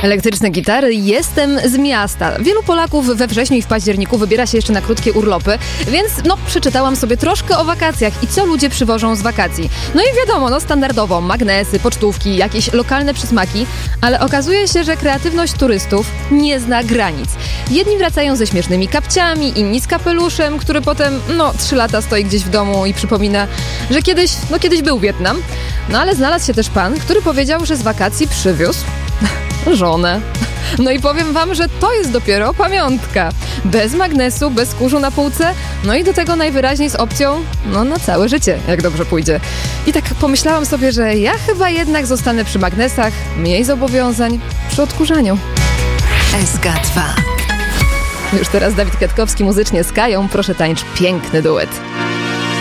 Elektryczne gitary, jestem z miasta. Wielu Polaków we wrześniu i w październiku wybiera się jeszcze na krótkie urlopy, więc przeczytałam sobie troszkę o wakacjach i co ludzie przywożą z wakacji. No i wiadomo, standardowo magnesy, pocztówki, jakieś lokalne przysmaki, ale okazuje się, że kreatywność turystów nie zna granic. Jedni wracają ze śmiesznymi kapciami, inni z kapeluszem, który potem 3 lata stoi gdzieś w domu i przypomina, że kiedyś był Wietnam. No ale znalazł się też pan, który powiedział, że z wakacji przywiózł żonę. No i powiem wam, że to jest dopiero pamiątka. Bez magnesu, bez kurzu na półce, no i do tego najwyraźniej z opcją, na całe życie, jak dobrze pójdzie. I tak pomyślałam sobie, że ja chyba jednak zostanę przy magnesach, mniej zobowiązań przy odkurzaniu. SK2. Już teraz Dawid Kwiatkowski muzycznie z Kają, proszę tańcz piękny duet.